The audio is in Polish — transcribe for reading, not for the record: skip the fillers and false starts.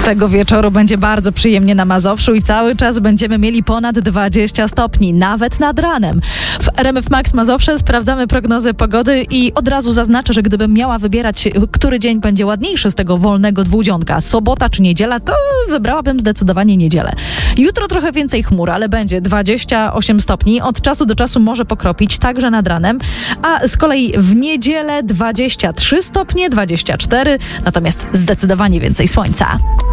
Tego wieczoru będzie bardzo przyjemnie na Mazowszu i cały czas będziemy mieli ponad 20 stopni, nawet nad ranem. W RMF Max Mazowsze sprawdzamy prognozę pogody i od razu zaznaczę, że gdybym miała wybierać, który dzień będzie ładniejszy z tego wolnego dwudziąnka, sobota czy niedziela, to wybrałabym zdecydowanie niedzielę. Jutro trochę więcej chmur, ale będzie 28 stopni. Od czasu do czasu może pokropić, także nad ranem, a z kolei w niedzielę 23 stopnie, 24, natomiast zdecydowanie więcej słońca.